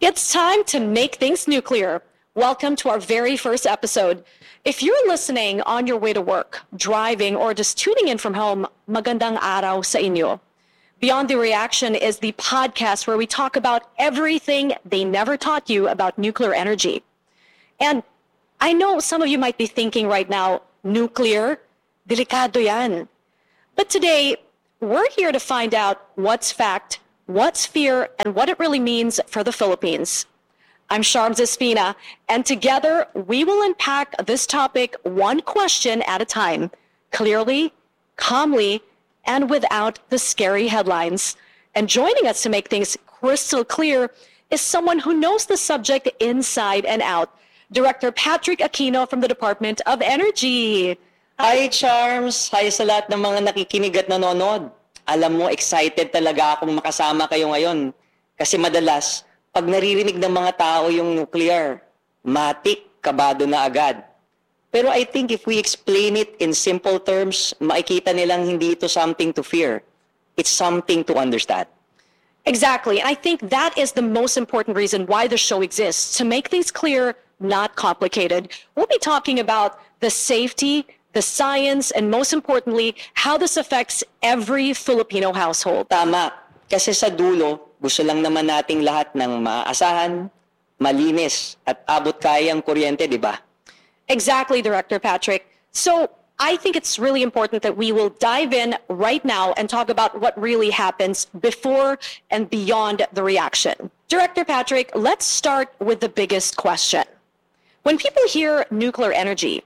It's time to make things nuclear. Welcome to our very first episode. If you're listening on your way to work, driving, or just tuning in from home, magandang araw sa inyo. Beyond the Reaction is the podcast where we talk about everything they never taught you about nuclear energy. And I know some of you might be thinking right now, nuclear, delikado yan. But today, we're here to find out what's fact, what's fear, and what it really means for the Philippines. I'm Sharms Espina, and together we will unpack this topic one question at a time, clearly, calmly, and without the scary headlines. And joining us to make things crystal clear is someone who knows the subject inside and out, Director Patrick Aquino from the Department of Energy. Hi, Charms! Hi sa lahat ng mga nakikinig at nanonood. Alam mo, excited talaga akong makasama kayo ngayon. Kasi madalas, pag naririnig ng mga tao yung nuclear, matik, kabado na agad. Pero I think if we explain it in simple terms, makikita nilang hindi ito something to fear. It's something to understand. Exactly. I think that is the most important reason why the show exists, to make things clear, not complicated. We'll be talking about the safety, the science, and most importantly, how this affects every Filipino household. Tama. Kasi sa dulo, gusto lang naman nating lahat ng maaasahan, malinis, at abot kayang kuryente, di ba? Exactly, Director Patrick. So I think it's really important that we will dive in right now and talk about what really happens before and beyond the reaction. Director Patrick, let's start with the biggest question. When people hear nuclear energy,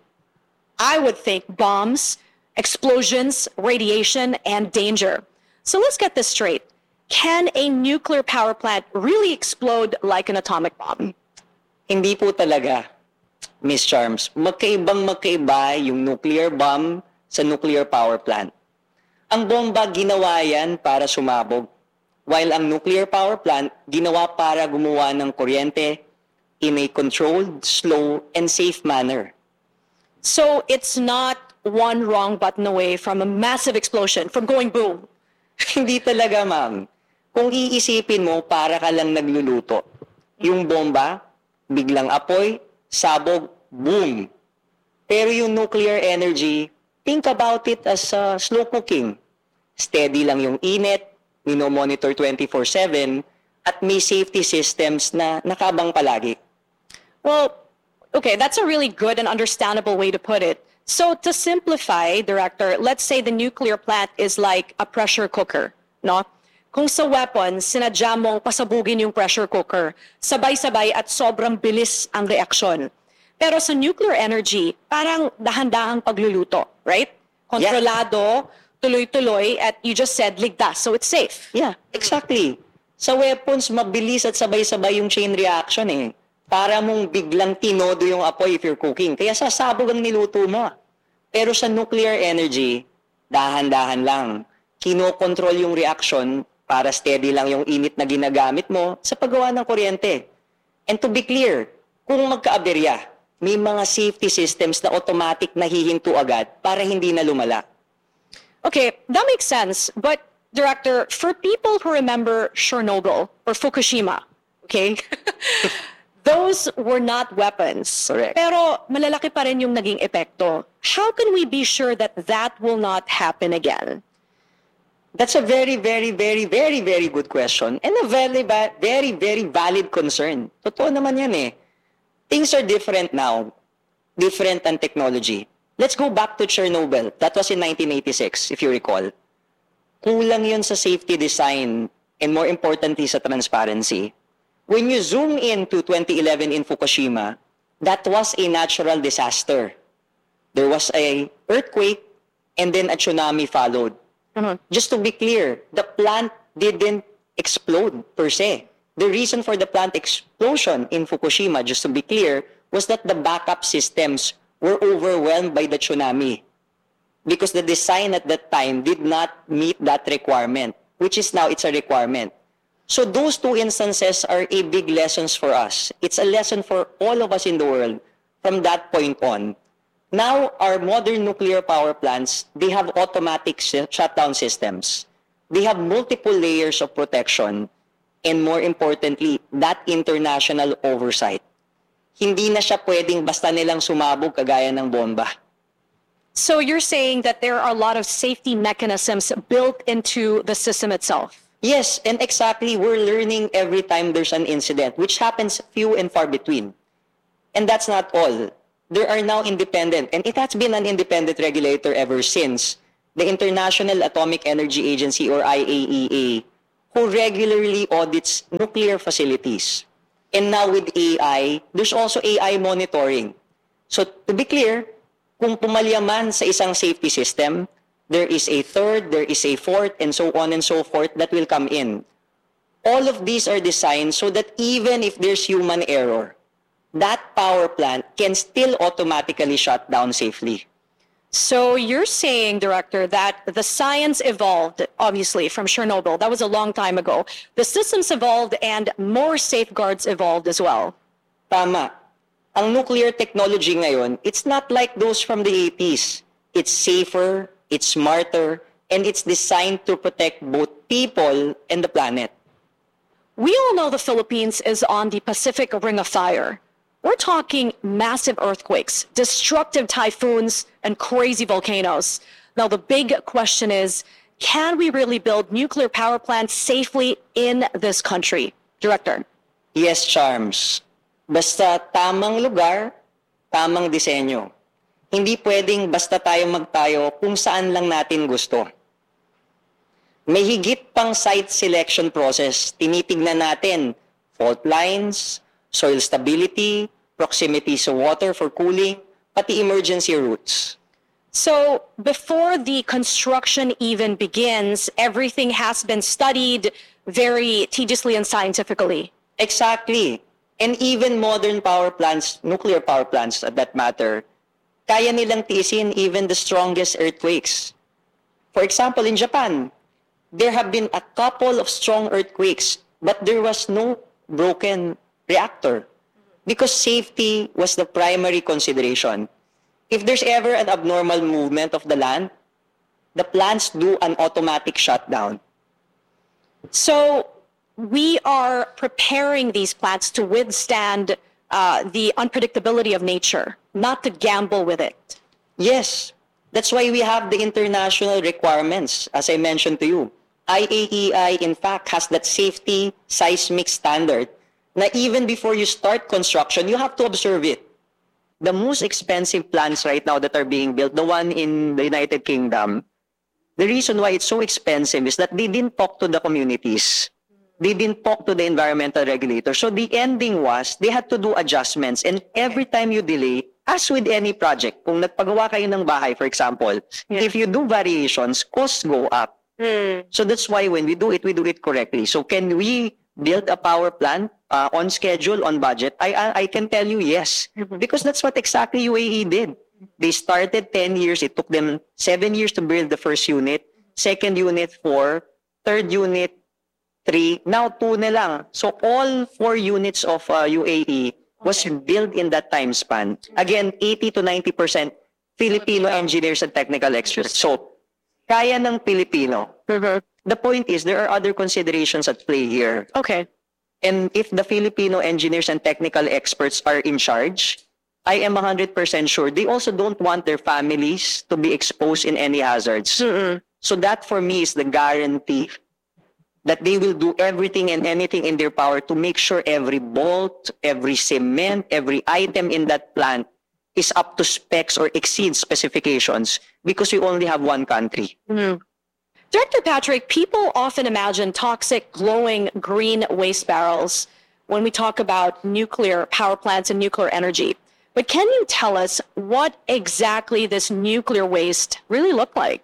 I would think bombs, explosions, radiation, and danger. So let's get this straight. Can a nuclear power plant really explode like an atomic bomb? Hindi po talaga, Miss Charms. Magkaiba yung nuclear bomb sa nuclear power plant. Ang bomba ginawa yan para sumabog, while ang nuclear power plant ginawa para gumawa ng kuryente in a controlled, slow, and safe manner. So it's not one wrong button away from a massive explosion, from going boom. Hindi talaga, ma'am. Kung iisipin mo, para ka lang nagluluto. Yung bomba, biglang apoy, sabog, boom. Pero yung nuclear energy, think about it as slow cooking. Steady lang yung init, minomonitor 24/7, at may safety systems na nakabang palagi. Well, okay, that's a really good and understandable way to put it. So to simplify, Director, let's say the nuclear plant is like a pressure cooker, no? Kung sa weapon, sinadya mong pasabugin yung pressure cooker, sabay-sabay at sobrang bilis ang reaksyon. Pero sa nuclear energy, parang dahan-dahang pagluluto, right? Kontrolado, tuloy-tuloy, at you just said ligtas, so it's safe. Yeah, exactly. Sa weapons, mabilis at sabay-sabay yung chain reaction eh. Para mong biglang tinodo yung apoy if you're cooking. Kaya sasabog ang niluto mo. Pero sa nuclear energy, dahan-dahan lang. Kinokontrol yung reaction para steady lang yung init na ginagamit mo sa paggawa ng kuryente. And to be clear, kung magkaaberya, may mga safety systems na automatic na hihinto agad para hindi na lumala. Okay, that makes sense. But, Director, for people who remember Chernobyl or Fukushima, okay, those were not weapons. Correct. Pero malalaki pa rin yung naging epekto. How can we be sure that that will not happen again? That's a very, very, very, very, very good question and a very, very, very valid concern. Totoo naman yan eh. Things are different now. Different than technology. Let's go back to Chernobyl. That was in 1986, if you recall. Kulang yun sa safety design and more importantly sa transparency. When you zoom into 2011 in Fukushima, that was a natural disaster. There was an earthquake and then a tsunami followed. Just to be clear, the plant didn't explode per se. The reason for the plant explosion in Fukushima, just to be clear, was that the backup systems were overwhelmed by the tsunami because the design at that time did not meet that requirement, which is now it's a requirement. So those two instances are a big lessons for us. It's a lesson for all of us in the world from that point on. Now, our modern nuclear power plants, they have automatic shutdown systems. They have multiple layers of protection. and more importantly, that international oversight. Hindi na siya pwedeng basta nilang sumabog kagaya ng bomba. So you're saying that there are a lot of safety mechanisms built into the system itself. Yes, and exactly, we're learning every time there's an incident, which happens few and far between. And that's not all. There are now independent, and it has been an independent regulator ever since, the International Atomic Energy Agency, or IAEA, who regularly audits nuclear facilities. And now with AI, there's also AI monitoring. So to be clear, kung pumalya man sa isang safety system, there is a third, there is a fourth, and so on and so forth that will come in. All of these are designed so that even if there's human error, that power plant can still automatically shut down safely. So you're saying, Director, that the science evolved, obviously, from Chernobyl. That was a long time ago. The systems evolved and more safeguards evolved as well. Tama. Ang nuclear technology ngayon, it's not like those from the 80s. It's safer, it's smarter, and it's designed to protect both people and the planet. We all know the Philippines is on the Pacific Ring of Fire. We're talking massive earthquakes, destructive typhoons, and crazy volcanoes. Now, the big question is, can we really build nuclear power plants safely in this country? Director. Yes, Charms. Basta tamang lugar, tamang disenyo. Hindi pwedeng basta tayo magtayo kung saan lang natin gusto. May higit pang site selection process. Tinitignan natin fault lines, soil stability, proximity sa water for cooling, pati emergency routes. So before the construction even begins, everything has been studied very tediously and scientifically. Exactly. And even modern power plants, nuclear power plants at that matter, kaya nilang tiisin even the strongest earthquakes. For example, in Japan, there have been a couple of strong earthquakes, but there was no broken reactor because safety was the primary consideration. If there's ever an abnormal movement of the land, the plants do an automatic shutdown. So we are preparing these plants to withstand the unpredictability of nature, not to gamble with it. Yes, that's why we have the international requirements, as I mentioned to you. IAEI, in fact, has that safety seismic standard na even before you start construction, you have to observe it. The most expensive plants right now that are being built, the one in the United Kingdom, the reason why it's so expensive is that they didn't talk to the communities. They didn't talk to the environmental regulator. So the ending was, they had to do adjustments. And every time you delay, as with any project, kung nagpagawa kayo ng bahay, for example, if you do variations, costs go up. So that's why when we do it correctly. So can we build a power plant on schedule, on budget? I can tell you yes, because that's what exactly UAE did. They started 10 years. It took them 7 years to build the first unit, second unit 4, third unit 3, now 2 na lang. So all 4 units of UAE was built in that time span. Again, 80 to 90% Filipino engineers and technical experts. So kaya ng Pilipino. The point is, there are other considerations at play here. Okay. And if the Filipino engineers and technical experts are in charge, I am 100% sure they also don't want their families to be exposed in any hazards. So that for me is the guarantee that they will do everything and anything in their power to make sure every bolt, every cement, every item in that plant is up to specs or exceeds specifications because we only have one country. Director Patrick, people often imagine toxic, glowing green waste barrels when we talk about nuclear power plants and nuclear energy. But can you tell us what exactly this nuclear waste really looked like?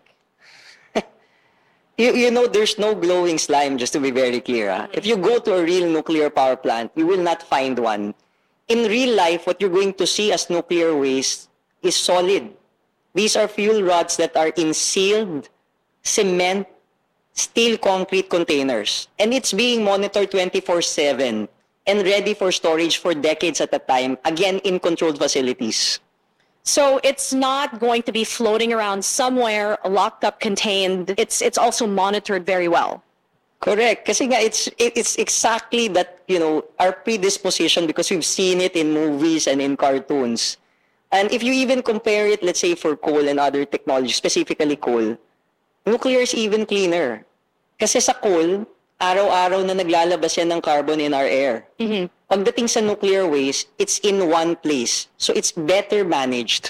You know, there's no glowing slime, just to be very clear. If you go to a real nuclear power plant, you will not find one. In real life, what you're going to see as nuclear waste is solid. These are fuel rods that are in sealed cement, steel concrete containers. And it's being monitored 24/7 and ready for storage for decades at a time, again, in controlled facilities. So it's not going to be floating around somewhere, locked up, contained. It's also monitored very well. Correct. Kasi nga, it's exactly that, our predisposition because we've seen it in movies and in cartoons. And if you even compare it, let's say, for coal and other technologies, specifically coal, nuclear is even cleaner. Kasi sa coal, araw-araw na naglalabas yan ng carbon in our air. Pagdating sa nuclear waste, it's in one place. So it's better managed.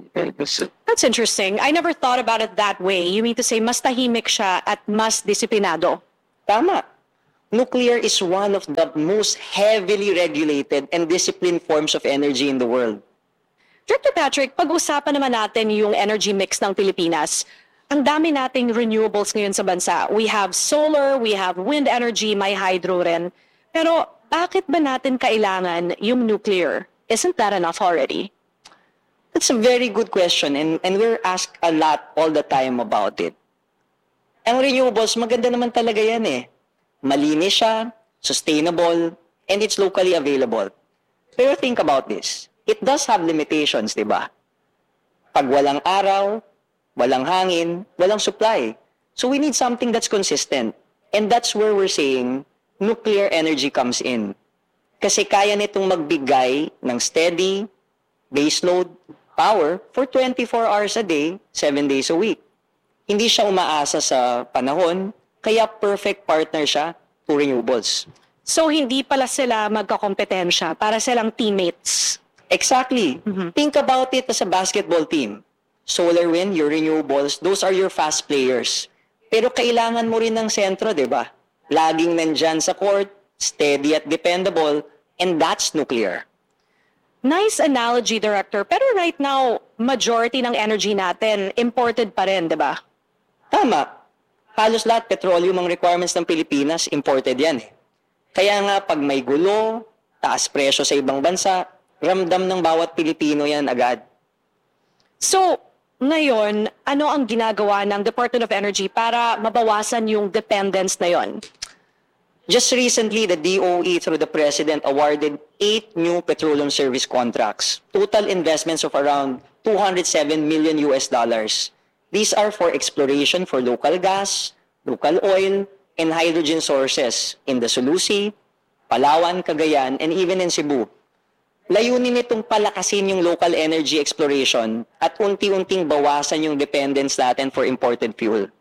That's interesting. I never thought about it that way. You mean to say, mas tahimik siya at mas disiplinado? Tama. Nuclear is one of the most heavily regulated and disciplined forms of energy in the world. Director Patrick, pag-usapan naman natin yung energy mix ng Pilipinas. Ang dami nating renewables ngayon sa bansa. We have solar, we have wind energy, may hydro rin. Pero bakit ba natin kailangan yung nuclear? Isn't that enough already? That's a very good question and we're asked a lot all the time about it. Ang renewables, maganda naman talaga yan eh. Malinis siya, sustainable, and it's locally available. Pero think about this. It does have limitations, di ba? Pag walang araw, walang hangin, walang supply. So we need something that's consistent. And that's where we're saying nuclear energy comes in. Kasi kaya nitong magbigay ng steady, baseload power for 24 hours a day, 7 days a week. Hindi siya umaasa sa panahon, kaya perfect partner siya to renewables. So hindi pala sila magkakompetensya, para silang teammates. Exactly. Think about it as a basketball team. Solar, wind, your renewables, those are your fast players. Pero kailangan mo rin ng sentro, di ba? Laging nandyan sa court, steady at dependable, and that's nuclear. Nice analogy, Director. Pero right now, majority ng energy natin imported pa rin, di ba? Tama. Halos lahat petroleum ang requirements ng Pilipinas, imported yan eh. Kaya nga pag may gulo, taas presyo sa ibang bansa, ramdam ng bawat Pilipino yan agad. So, ngayon, ano ang ginagawa ng Department of Energy para mabawasan yung dependence na yon? Just recently, the DOE through the President awarded 8 new petroleum service contracts, total investments of around $207 million. These are for exploration for local gas, local oil, and hydrogen sources in the Sulusi, Palawan, Cagayan, and even in Cebu. Layunin nitong palakasin yung local energy exploration at unti-unting bawasan yung dependence natin for imported fuel.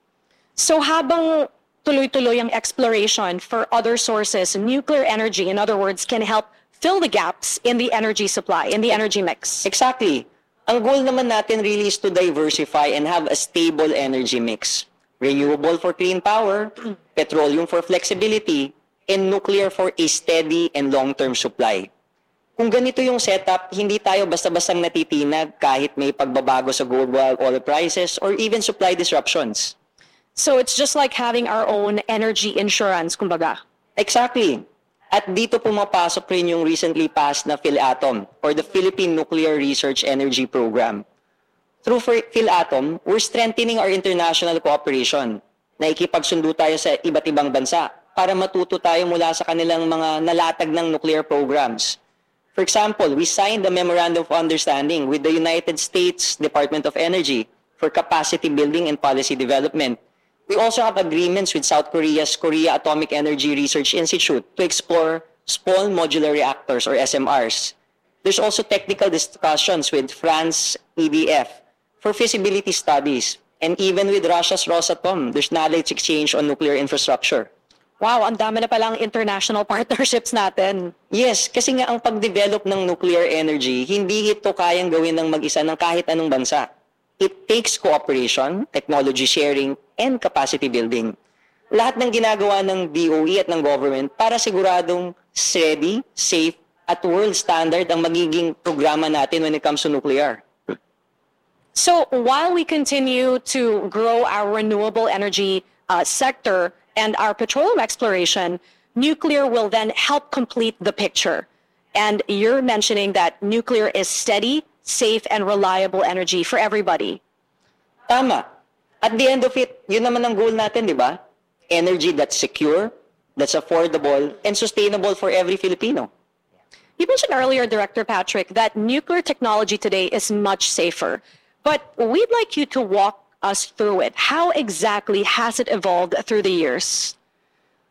So habang tuloy-tuloy ang exploration for other sources, nuclear energy, in other words, can help fill the gaps in the energy supply, in the energy mix. Exactly. Ang goal naman natin really is to diversify and have a stable energy mix. Renewable for clean power, petroleum for flexibility, and nuclear for a steady and long-term supply. Kung ganito yung setup, hindi tayo basta-bastang natitinag kahit may pagbabago sa global oil prices or even supply disruptions. So it's just like having our own energy insurance, kumbaga. Exactly. At dito pumapasok rin yung recently passed na PhilAtom or the Philippine Nuclear Research Energy Program. Through PhilAtom, we're strengthening our international cooperation. Naikipagsundo tayo sa iba't ibang bansa para matuto tayo mula sa kanilang mga nalatag ng nuclear programs. For example, we signed a Memorandum of Understanding with the United States Department of Energy for capacity building and policy development. We also have agreements with South Korea's Korea Atomic Energy Research Institute to explore small modular reactors or SMRs. There's also technical discussions with France EDF for feasibility studies. And even with Russia's Rosatom, there's knowledge exchange on nuclear infrastructure. Wow, ang dami na palang international partnerships natin. Yes, kasi nga ang pag-develop ng nuclear energy, hindi ito kayang gawin ng mag-isa ng kahit anong bansa. It takes cooperation, technology sharing, and capacity building. Lahat ng ginagawa ng DOE at ng government para siguradong steady, safe, at world standard ang magiging programa natin when it comes to nuclear. So while we continue to grow our renewable energy sector and our petroleum exploration, nuclear will then help complete the picture. And you're mentioning that nuclear is steady, safe, and reliable energy for everybody. Tama. At the end of it, yun naman ang goal natin, di ba? Energy that's secure, that's affordable, and sustainable for every Filipino. You mentioned earlier, Director Patrick, that nuclear technology today is much safer. But we'd like you to walk us through it. How exactly has it evolved through the years?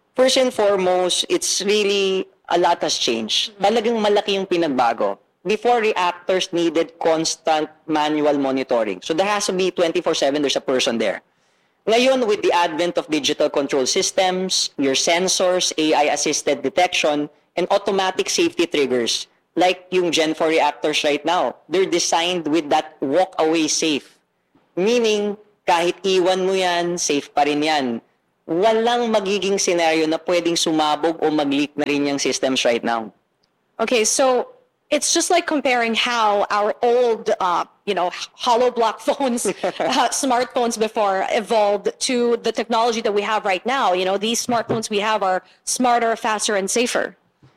First and foremost, it's really a lot has changed. Talagang malaki yung pinagbago. Before, reactors needed constant manual monitoring. So there has to be 24/7, there's a person there. Ngayon, with the advent of digital control systems, your sensors, AI-assisted detection, and automatic safety triggers, like yung Gen 4 reactors right now, they're designed with that walk-away safe. Meaning, kahit iwan mo yan, safe pa rin yan. Walang magiging scenario na pwedeng sumabog o mag-leak na rin yung systems right now. Okay, so it's just like comparing how our old, hollow block phones, smartphones before evolved to the technology that we have right now. You know, these smartphones we have are smarter, faster, and safer.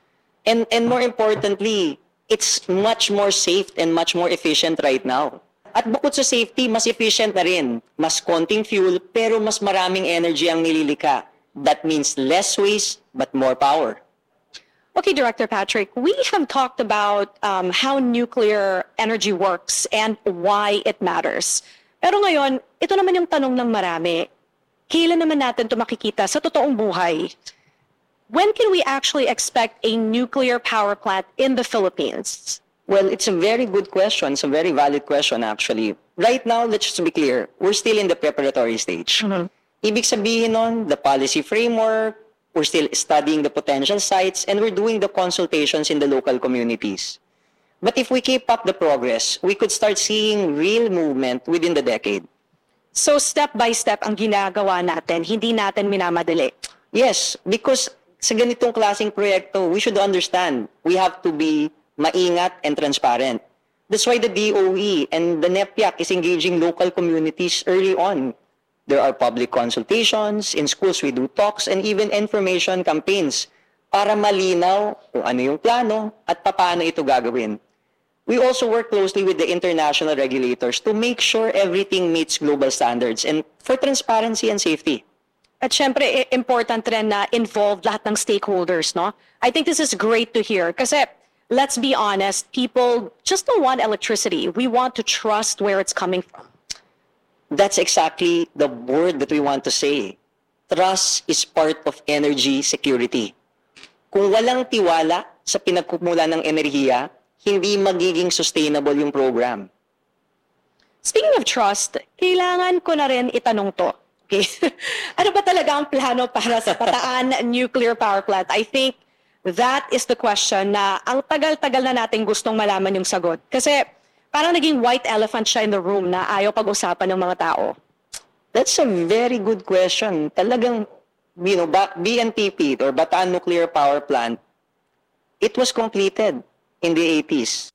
And more importantly, it's much more safe and much more efficient right now. At bukod sa safety, mas efficient na rin. Mas konting fuel, pero mas maraming energy ang nililika. That means less waste, but more power. Okay, Director Patrick, we have talked about how nuclear energy works and why it matters. Pero ngayon, ito naman yung tanong ng marami. Kailan naman natin ito makikita sa totoong buhay? When can we actually expect a nuclear power plant in the Philippines? Well, it's a very good question. It's a very valid question, actually. Right now, let's just be clear, we're still in the preparatory stage. Ibig sabihin nun, the policy framework, we're still studying the potential sites, and we're doing the consultations in the local communities. But if we keep up the progress, we could start seeing real movement within the decade. So step by step ang ginagawa natin, hindi natin minamadali. Yes, because sa ganitong klaseng proyekto, we should understand, we have to be maingat and transparent. That's why the DOE and the NEPIAC is engaging local communities early on. There are public consultations, in schools we do talks, and even information campaigns para malinaw kung ano yung plano at paano ito gagawin. We also work closely with the international regulators to make sure everything meets global standards and for transparency and safety. At syempre, important rin na involved lahat ng stakeholders, no? I think this is great to hear kasi let's be honest, people just don't want electricity. We want to trust where it's coming from. That's exactly the word that we want to say. Trust is part of energy security. Kung walang tiwala sa pinagkukumulan ng enerhiya, hindi magiging sustainable yung program. Speaking of trust, kailangan ko na rin itanong to. Okay? Ano ba talaga ang plano para sa Bataan Nuclear Power Plant? I think that is the question na ang tagal-tagal na natin gustong malaman yung sagot. Kasi parang naging white elephant siya in the room na ayaw pag-usapan ng mga tao. That's a very good question. Talagang, BNPP or Bataan Nuclear Power Plant, it was completed in the 80s.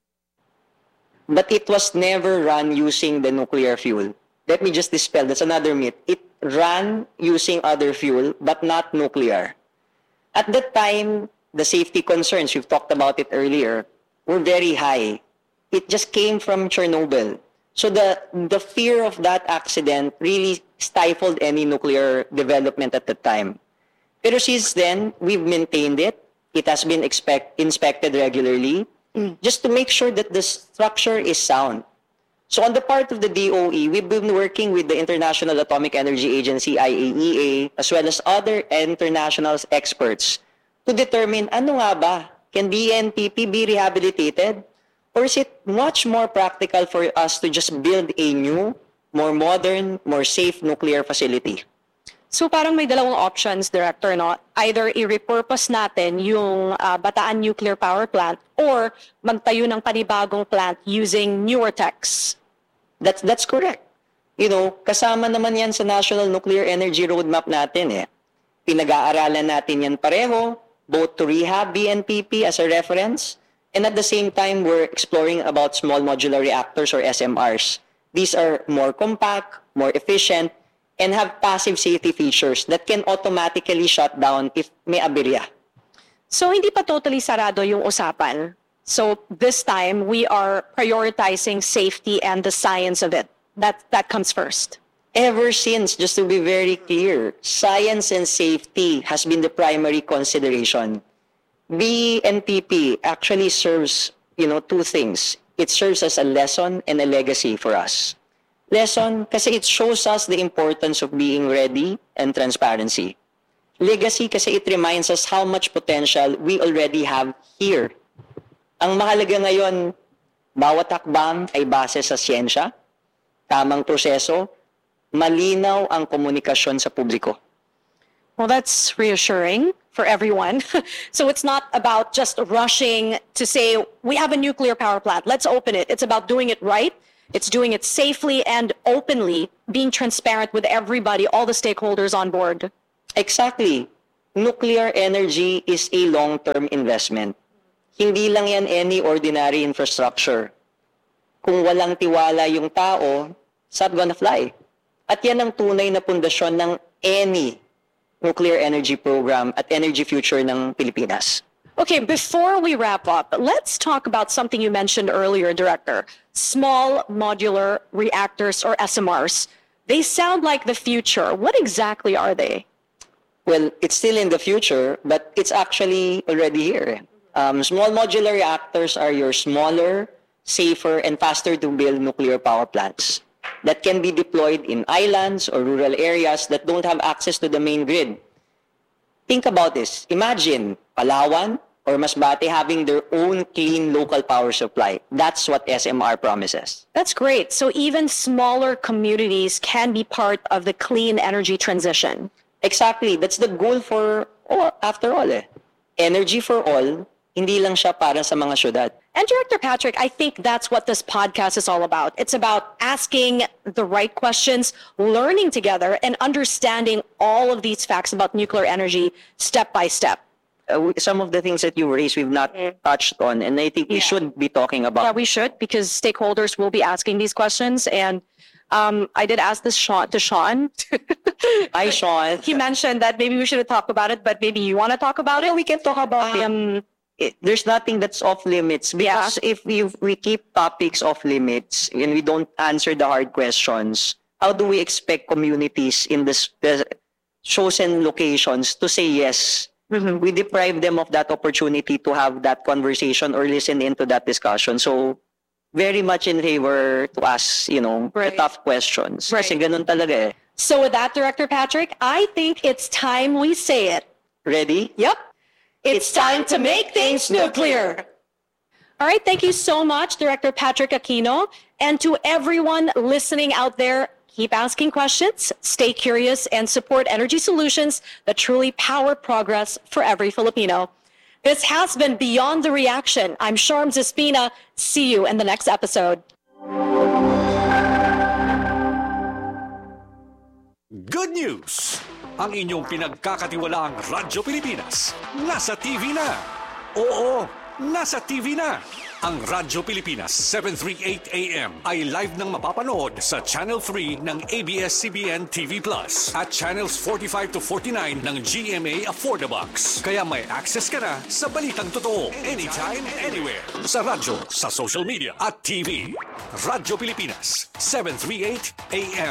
But it was never run using the nuclear fuel. Let me just dispel, that's another myth. It ran using other fuel, but not nuclear. At that time, the safety concerns, we've talked about it earlier, were very high. It just came from Chernobyl. So the fear of that accident really stifled any nuclear development at the time. Pero since then, we've maintained it. It has been inspected regularly, just to make sure that the structure is sound. So on the part of the DOE, we've been working with the International Atomic Energy Agency, IAEA, as well as other international experts to determine ano nga ba, can BNPP be rehabilitated? Or is it much more practical for us to just build a new, more modern, more safe nuclear facility? So parang may dalawang options, Director, no? Either i-repurpose natin yung Bataan Nuclear Power Plant or magtayo ng panibagong plant using newer techs. That's correct. You know, kasama naman yan sa National Nuclear Energy Roadmap natin eh. Pinag-aaralan natin yan pareho, both to rehab BNPP as a reference, and at the same time, we're exploring about small modular reactors or SMRs. These are more compact, more efficient, and have passive safety features that can automatically shut down if may aberya. So hindi pa totally sarado yung usapan. So this time, we are prioritizing safety and the science of it. That comes first. Ever since, just to be very clear, science and safety has been the primary consideration. BNPP actually serves, two things. It serves as a lesson and a legacy for us. Lesson, kasi it shows us the importance of being ready and transparency. Legacy kasi it reminds us how much potential we already have here. Ang mahalaga ngayon, bawat hakbang ay base sa siyensya, tamang proseso, malinaw ang komunikasyon sa publiko. Well, that's reassuring for everyone. So it's not about just rushing to say, we have a nuclear power plant, let's open it. It's about doing it right. It's doing it safely and openly, being transparent with everybody, all the stakeholders on board. Exactly. Nuclear energy is a long-term investment. Hindi lang yan any ordinary infrastructure. Kung walang tiwala yung tao, it's not gonna fly. At yan ang tunay na pundasyon ng any nuclear energy program at energy future ng Pilipinas. Okay, before we wrap up, let's talk about something you mentioned earlier, Director. Small modular reactors, or SMRs. They sound like the future. What exactly are they? Well, it's still in the future, but it's actually already here. Small modular reactors are your smaller, safer, and faster to build nuclear power plants that can be deployed in islands or rural areas that don't have access to the main grid. Think about this. Imagine Palawan or Masbate having their own clean local power supply. That's what SMR promises. That's great. So even smaller communities can be part of the clean energy transition. Exactly. That's the goal after all. Energy for all, hindi lang siya para sa mga syudad. And Director Patrick, I think that's what this podcast is all about. It's about asking the right questions, learning together, and understanding all of these facts about nuclear energy step by step. Some of the things that you raised, we've not touched on, and I think we should be talking about. Yeah, we should, because stakeholders will be asking these questions. And I did ask this to Sean. Hi, Sean. He mentioned that maybe we should talk about it, but maybe you want to talk about it? We can talk about it. There's nothing that's off limits, because if we keep topics off limits and we don't answer the hard questions, how do we expect communities in the chosen locations to say yes? Mm-hmm. We deprive them of that opportunity to have that conversation or listen into that discussion. So, very much in favor to ask, the tough questions. Right. Kasi ganun talaga eh. So with that, Director Patrick, I think it's time we say it. Ready? Yep. It's time to make things nuclear. All right. Thank you so much, Director Patrick Aquino. And to everyone listening out there, keep asking questions, stay curious, and support energy solutions that truly power progress for every Filipino. This has been Beyond the Reaction. I'm Sharm Zespina. See you in the next episode. Good news! Ang inyong pinagkakatiwalaang Radyo Pilipinas, nasa TV na! Oo, nasa TV na! Ang Radyo Pilipinas 738 AM ay live nang mapapanood sa Channel 3 ng ABS-CBN TV Plus at Channels 45 to 49 ng GMA Affordabox. Kaya may access ka na sa balitang totoo, anytime, anywhere, sa radyo, sa social media at TV. Radyo Pilipinas 738 AM.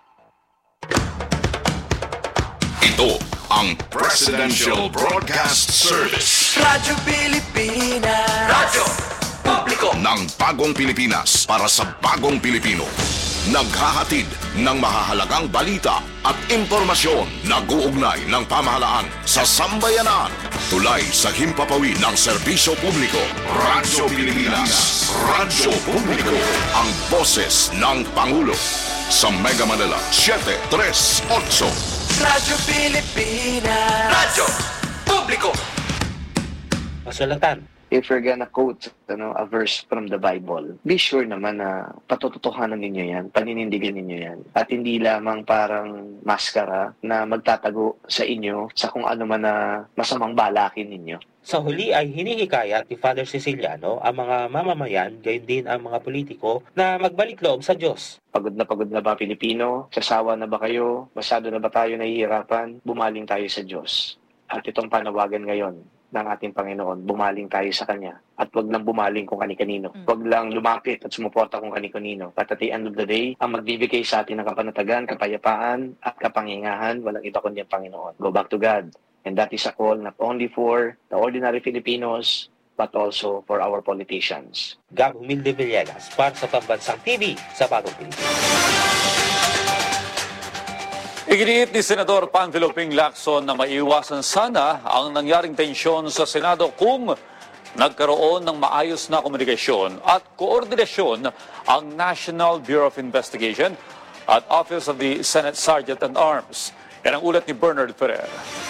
Ito ang Presidential Broadcast Service. Radyo Pilipinas. Radyo Publiko ng bagong Pilipinas para sa bagong Pilipino. Naghahatid ng mahahalagang balita at impormasyon na guugnay ng pamahalaan sa sambayanan. Tulay sa himpapawid ng serbisyo publiko. Radyo Pilipinas. Radyo Publiko. Ang boses ng Pangulo. Sa Mega Manila 738. Radyo Pilipinas. Radyo Publiko. Masulatan. If you're gonna quote a verse from the Bible, be sure naman na patututuhanan ninyo yan, paninindigan ninyo yan. At hindi lamang parang maskara na magtatago sa inyo sa kung ano man na masamang balakin ninyo. Sa huli ay hinihikayat ni Father Ceciliano ang mga mamamayan, gayon din ang mga politiko na magbalik loob sa Diyos. Pagod na ba Pilipino? Sasawa na ba kayo? Masyado na ba tayo nahihirapan? Bumaling tayo sa Diyos. At itong panawagan ngayon ng ating Panginoon, bumaling tayo sa Kanya. At wag lang bumaling kung kani-kanino. Wag lang lumapit at sumuporta kung kani-kanino. At at the end of the day, ang magbibigay sa atin ng kapanatagan, kapayapaan, at kapangyarihan, walang iba kundi ang Panginoon. Go back to God. And that is a call not only for the ordinary Filipinos, but also for our politicians. Gab Humilde Villegas, para sa Pambansang TV sa Bagong Pilipinas. Iginiit ni Senador Panfilo Ping Lacson na maiwasan sana ang nangyaring tensyon sa Senado kung nagkaroon ng maayos na komunikasyon at koordinasyon ang National Bureau of Investigation at Office of the Senate Sergeant at Arms. Yan ang ulat ni Bernard Ferrer.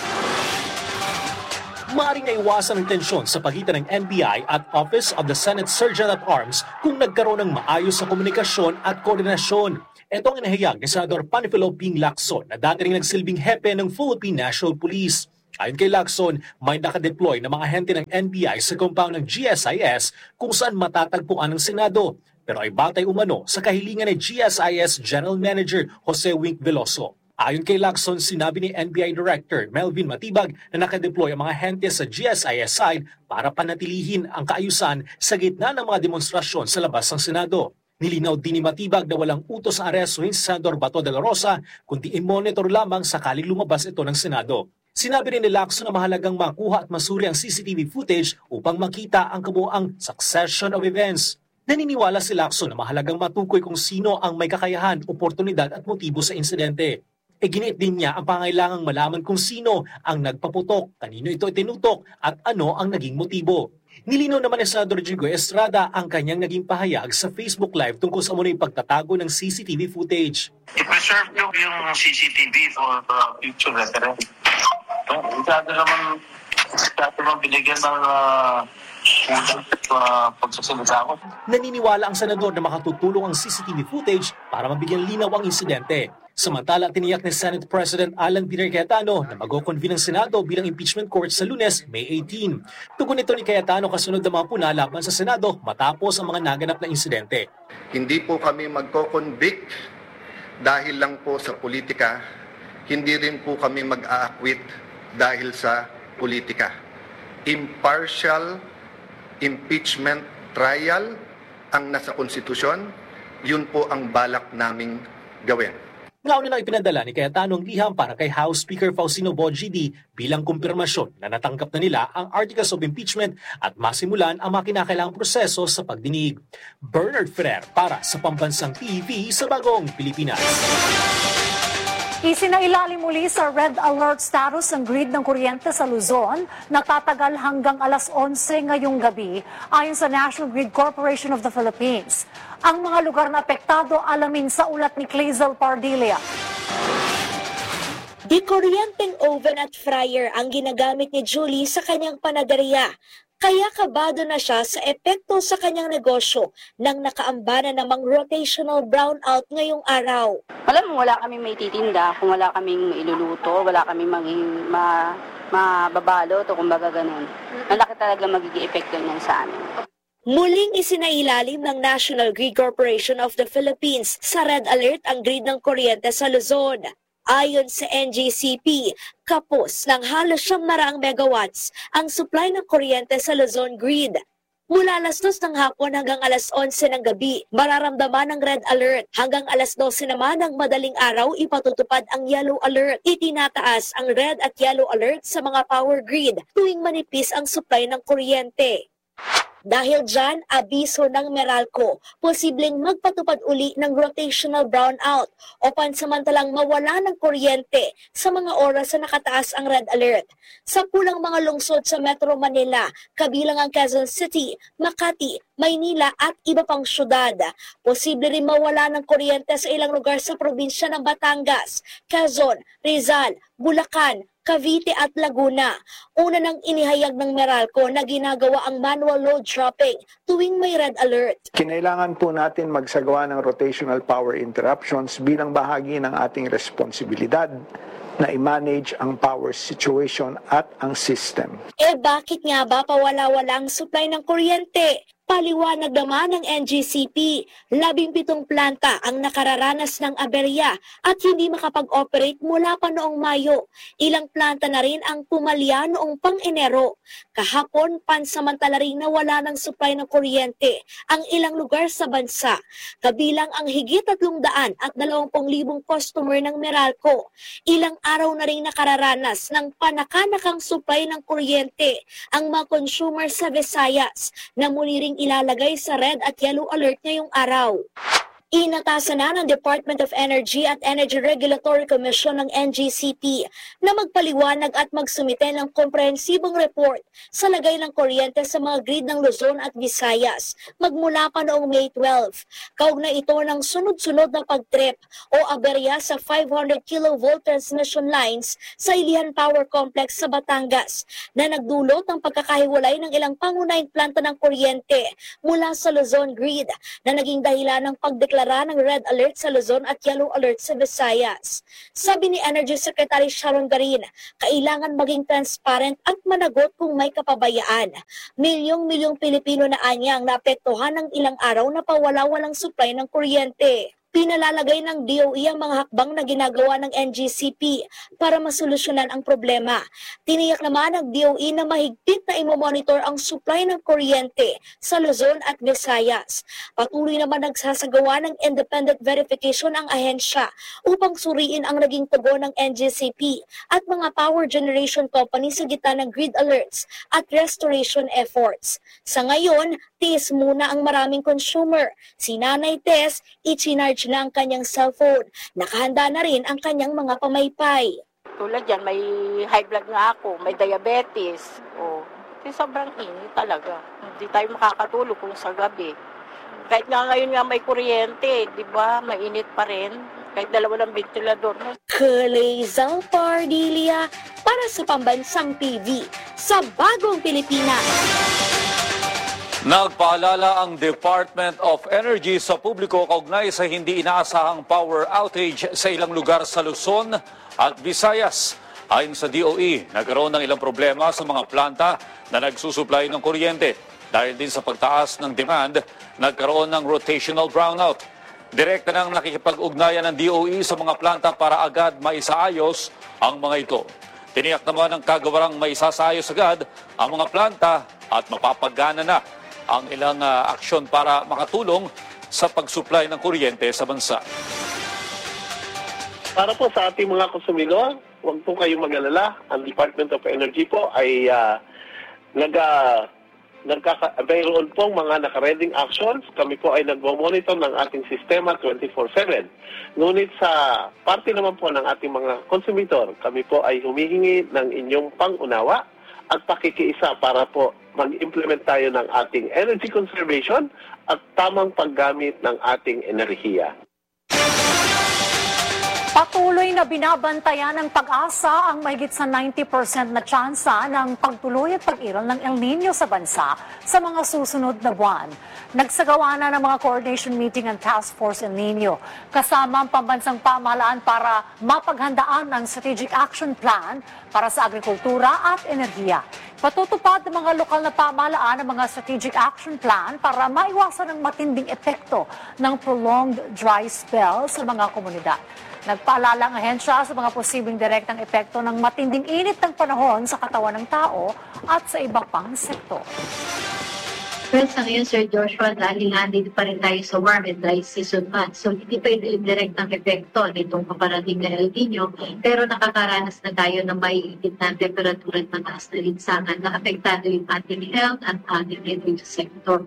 Maaaring naiwasan ang tensyon sa pagitan ng NBI at Office of the Senate Sergeant at Arms kung nagkaroon ng maayos na komunikasyon at koordinasyon. Ito ang inahayag ni Senador Panfilo Ping Lacson na dati ring nagsilbing hepe ng Philippine National Police. Ayon kay Lacson, may nakadeploy na mga ahente ng NBI sa compound ng GSIS kung saan matatagpuan ng Senado. Pero ay batay umano sa kahilingan ni GSIS General Manager Jose Wink Veloso. Ayon kay Lacson, sinabi ni NBI Director Melvin Matibag na nakadeploy ang mga ahente sa GSIS side para panatilihin ang kaayusan sa gitna ng mga demonstrasyon sa labas ng Senado. Nilinaw din ni Matibag na walang utos sa arestuhin si Senador Bato de la Rosa, kundi i-monitor lamang sakaling lumabas ito ng Senado. Sinabi rin ni Lacson na mahalagang makuha at masuri ang CCTV footage upang makita ang kabuoang succession of events. Naniniwala si Lacson na mahalagang matukoy kung sino ang may kakayahan, oportunidad at motibo sa insidente. Iginiit din niya ang pangailangang malaman kung sino ang nagpaputok, kanino ito itinutok at ano ang naging motibo. Nilinaw naman ni Senador Rodrigo Estrada ang kanyang naging pahayag sa Facebook Live tungkol sa munay pagtatago ng CCTV footage. I-preserve nyo yung CCTV for future reference. Masyado naman binigyan ng pagsasalita ko. Naniniwala ang senador na makatutulong ang CCTV footage para mabigyan linaw ang insidente. Samantala, tiniyak ni Senate President Alan Peter Cayetano na mag-convene ang Senado bilang impeachment court sa Lunes, May 18. Tugon ito ni Cayetano kasunod ng mga puna laban sa Senado matapos ang mga naganap na insidente. Hindi po kami magko-convict dahil lang po sa politika. Hindi rin po kami mag-a-acquit dahil sa politika. Impartial impeachment trial ang nasa konstitusyon. Yun po ang balak naming gawin. Nauna na ipinadala ni Cayetano ang liham para kay House Speaker Faustino Bojidi bilang kumpirmasyon na natanggap na nila ang Articles of Impeachment at masimulan ang mga kinakailangang proseso sa pagdinig. Bernard Ferrer para sa Pambansang TV sa Bagong Pilipinas. Isinailalim muli sa red alert status ang grid ng kuryente sa Luzon na tatagal hanggang alas 11 ngayong gabi ayon sa National Grid Corporation of the Philippines. Ang mga lugar na apektado alamin sa ulat ni Clazel Pardilla. Di kuryenteng oven at fryer ang ginagamit ni Julie sa kanyang panaderia. Kaya kabado na siya sa epekto sa kanyang negosyo nang nakaambana namang rotational brownout ngayong araw. Alam mo, wala kaming may titinda, kung wala kaming iluluto, wala kaming mababalo, o kumbaga ganun. Malaki talaga magiging epekto niyan sa amin. Muling isinailalim ng National Grid Corporation of the Philippines sa red alert ang grid ng kuryente sa Luzon. Ayon sa NGCP, kapos ng halos 700 megawatts ang supply ng kuryente sa Luzon Grid. Mula alas 2 ng hapon hanggang alas 11 ng gabi, mararamdaman ang red alert. Hanggang alas 12 naman ng madaling araw, ipatutupad ang yellow alert. Itinataas ang red at yellow alert sa mga power grid tuwing manipis ang supply ng kuryente. Dahil dyan, abiso ng Meralco, posibleng magpatupad uli ng rotational brownout o pansamantalang mawala ng kuryente sa mga oras na nakataas ang red alert. Sa pulang mga lungsod sa Metro Manila, kabilang ang Quezon City, Makati, Maynila at iba pang syudad. Posible rin mawala ng kuryente sa ilang lugar sa probinsya ng Batangas, Quezon, Rizal, Bulacan, Cavite at Laguna. Una nang inihayag ng Meralco na ginagawa ang manual load dropping tuwing may red alert. Kinailangan po natin magsagawa ng rotational power interruptions bilang bahagi ng ating responsibilidad na i-manage ang power situation at ang system. Bakit nga ba pawala-wala ang supply ng kuryente? Paliwanag naman ng NGCP, 17 planta ang nakararanas ng aberya at hindi makapag-operate mula pa noong Mayo. Ilang planta na rin ang pumalya noong pang-Enero. Kahapon, pansamantala rin nawala ng supply ng kuryente ang ilang lugar sa bansa. Kabilang ang higit 300 at 20,000 customer ng Meralco. Ilang araw na rin nakararanas ng panakanakang supply ng kuryente ang mga consumer sa Visayas na muli ring ilalagay sa red at yellow alert ngayong araw. Inatasan na ng Department of Energy at Energy Regulatory Commission ng NGCP na magpaliwanag at magsumite ng komprehensibong report sa lagay ng kuryente sa mga grid ng Luzon at Visayas magmula pa noong May 12. Kaugnay ito ng sunod-sunod na pagtrip o aberya sa 500 kV transmission lines sa Ilihan Power Complex sa Batangas na nagdulot ng pagkakahiwalay ng ilang pangunahing planta ng kuryente mula sa Luzon grid na naging dahilan ng pagdeklarasyon ng Red Alert sa Luzon at Yellow Alert sa Visayas. Sabi ni Energy Secretary Sharon Garin, kailangan maging transparent at managot kung may kapabayaan. Milyong-milyong Pilipino na anyang naapektuhan ng ilang araw na pawala-walang supply ng kuryente. Pinalalagay ng DOE ang mga hakbang na ginagawa ng NGCP para masolusyonan ang problema. Tiniyak naman ng DOE na mahigpit na imomonitor ang supply ng kuryente sa Luzon at Visayas. Patuloy naman nagsasagawa ng independent verification ang ahensya upang suriin ang naging tugon ng NGCP at mga power generation company sa gitna ng grid alerts at restoration efforts. Sa ngayon, tiis muna ang maraming consumer. Si Nanay Tess, i-charge na ang kanyang cellphone. Nakahanda na rin ang kanyang mga pamaypay. Tulad yan, may high blood nga ako, may diabetes. Sobrang init talaga. Hindi tayo makakatulog kung sa gabi. Kahit nga ngayon nga may kuryente, di ba? Mainit pa rin. Kahit dalawa ng ventilador. Kalezang Pardilia para sa Pambansang TV sa Bagong Pilipinas. Nagpaalala ang Department of Energy sa publiko kaugnay sa hindi inaasahang power outage sa ilang lugar sa Luzon at Visayas. Ayon sa DOE, nagkaroon ng ilang problema sa mga planta na nagsusupply ng kuryente. Dahil din sa pagtaas ng demand, nagkaroon ng rotational brownout. Direkta nang nakikipag-ugnayan ng DOE sa mga planta para agad maisaayos ang mga ito. Tiniyak naman ng kagawarang maisasaayos agad ang mga planta at mapapagana na ang ilang aksyon para makatulong sa pag-supply ng kuryente sa bansa. Para po sa ating mga konsumidor, huwag po kayong mag-alala. Ang Department of Energy po ay mayroon pong mga nakareding actions. Kami po ay nagmo-monitor ng ating sistema 24/7. Ngunit sa parte naman po ng ating mga konsumidor, kami po ay humihingi ng inyong pang-unawa at pakikiisa para po mag-implement tayo ng ating energy conservation at tamang paggamit ng ating enerhiya. Patuloy na binabantayan ng Pag-asa ang mahigit sa 90% na tsansa ng pagtuloy at pag-iral ng El Nino sa bansa sa mga susunod na buwan. Nagsagawa na ng mga coordination meeting ang Task Force El Nino kasama ang pambansang pamahalaan para mapaghandaan ang Strategic Action Plan para sa agrikultura at enerhiya. Patutupad ng mga lokal na pamahalaan ang mga Strategic Action Plan para maiwasan ang matinding epekto ng prolonged dry spell sa mga komunidad. Nagpaalala ang ahensya sa mga posibleng direktang epekto ng matinding init ng panahon sa katawan ng tao at sa iba pang sektor. Well, sa ngayon, Sir Joshua, dahil nandito pa rin tayo sa warm and dry season month. So, hindi pa yung direktang epekto nitong paparating na El Nino, pero nakakaranas na tayo ng may init na temperatura at mataas na linsangan na apektado yung ating health at ating energy sector.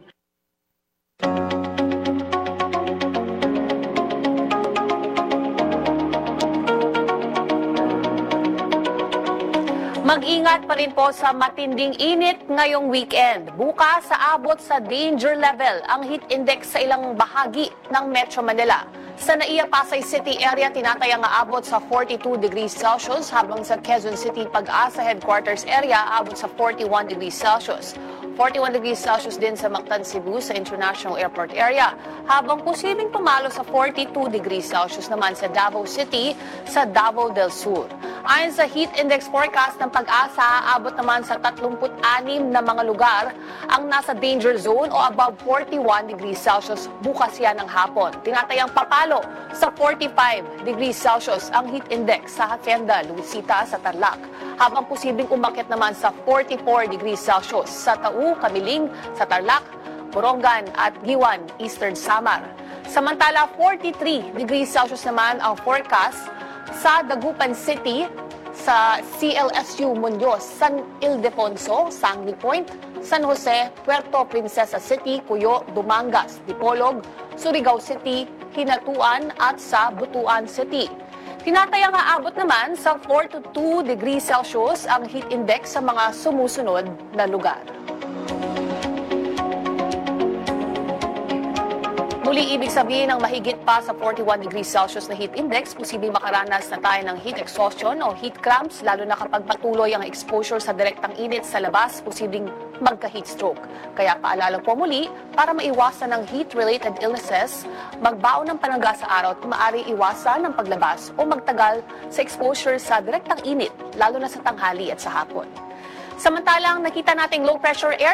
Mag-ingat pa rin po sa matinding init ngayong weekend. Bukas sa abot sa danger level ang heat index sa ilang bahagi ng Metro Manila. Sa Naiya, Pasay City area, tinatayang aabot sa 42 degrees Celsius, habang sa Quezon City, Pag-asa Headquarters area, aabot sa 41 degrees Celsius. 41 degrees Celsius din sa Mactan, Cebu sa International Airport area, habang posibleng pumalo sa 42 degrees Celsius naman sa Davao City sa Davao del Sur. Ayon sa heat index forecast ng Pag-asa, abot naman sa 36 na mga lugar ang nasa danger zone o above 41 degrees Celsius bukas yan ng hapon. Tinatayang papalo sa 45 degrees Celsius ang heat index sa Hacienda Luisita sa Tarlac, habang posibleng umakyat naman sa 44 degrees Celsius sa Tau, Kamiling, sa Tarlac, Borongan at Giwan, Eastern Samar. Samantala, 43 degrees Celsius naman ang forecast sa Dagupan City, sa CLSU Muñoz, San Ildefonso, Sangley Point, San Jose, Puerto Princesa City, Cuyo, Dumangas, Dipolog, Surigao City, Hinatuan at sa Butuan City. Tinatayang aabot naman sa 4 to 2 degrees Celsius ang heat index sa mga sumusunod na lugar. Muli, ibig sabihin ng mahigit pa sa 41 degrees Celsius na heat index, posibleng makaranas na tayo ng heat exhaustion o heat cramps, lalo na kapag patuloy ang exposure sa direktang init sa labas, posibleng magka-heat stroke. Kaya paalala po muli, para maiwasan ng heat-related illnesses, magbaon ng panangga sa araw at maaari iwasan ng paglabas o magtagal sa exposure sa direktang init, lalo na sa tanghali at sa hapon. Samantalang nakita nating low pressure area